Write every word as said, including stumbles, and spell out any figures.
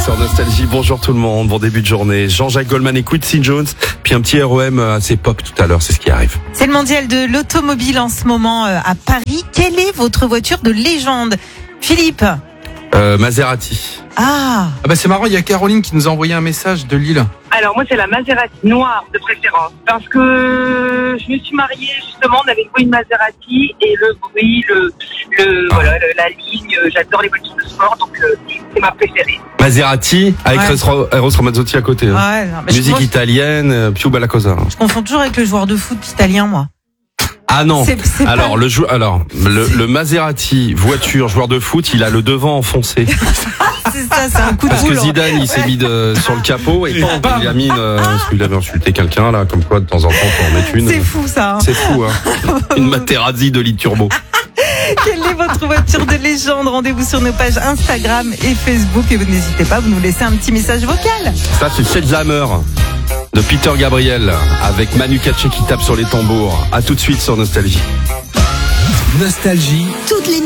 sur Nostalgie. Bonjour tout le monde, bon début de journée. Jean-Jacques Goldman et Quincy Jones, puis un petit R E M assez pop tout à l'heure, c'est ce qui arrive. C'est le mondial de l'automobile en ce moment euh, à Paris. Quelle est votre voiture de légende, Philippe? Euh, Maserati. Ah, Ah bah c'est marrant, il y a Caroline qui nous a envoyé un message de Lille. Alors moi c'est la Maserati noire de préférence parce que je me suis mariée justement, on avait loué une Maserati et le bruit, le, le voilà, le- la ligne, j'adore les voitures de sport donc euh, c'est ma préférée. Maserati avec Ouais. Eros Eros Ramazzotti à côté. hein. ouais, non, mais je, Musique moi, je- italienne, euh, Più Bella Cosa. je confonds toujours avec le joueur de foot italien, moi. Ah non. C'est- c'est alors pas- le jou- alors le, le Maserati voiture joueur de foot, il a le devant enfoncé C'est ça, c'est un coup de parce que boule. Zidane il s'est mis de, sur le capot et bam, il a mis une, euh, parce qu'il avait insulté quelqu'un là, comme quoi de temps en temps on peut en mettre une. C'est fou ça. hein. C'est fou hein. Une Materazzi de lit turbo. Quelle est votre voiture de légende? Rendez-vous sur nos pages Instagram et Facebook et vous n'hésitez pas, vous nous laissez un petit message vocal. Ça c'est Shedhammer de Peter Gabriel avec Manu Katché qui tape sur les tambours. À tout de suite sur Nostalgie. Nostalgie. Toutes les